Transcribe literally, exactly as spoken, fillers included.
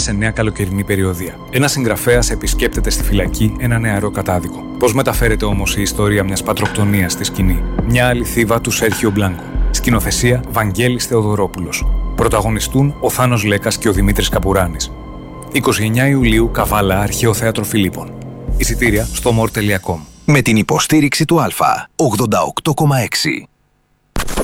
σε νέα καλοκαιρινή περιοδία. Ένας συγγραφέας επισκέπτεται στη φυλακή ένα νεαρό κατάδικο. Πώς μεταφέρεται όμως η ιστορία μιας πατροκτονίας στη σκηνή? Μια αληθίβα του Σέρχιο Μπλάνκο. Σκηνοθεσία Βαγγέλης Θεοδωρόπουλος. Πρωταγωνιστούν ο Θάνος Λέκας και ο Δημήτρης Καπουράνης. είκοσι εννέα Ιουλίου, Καβάλα, Αρχαίο Θέατρο Φιλίππων. Εισιτήρια στο μορ τελεία κομ. Με την υποστήριξη του Α, ογδόντα οκτώ κόμμα έξι.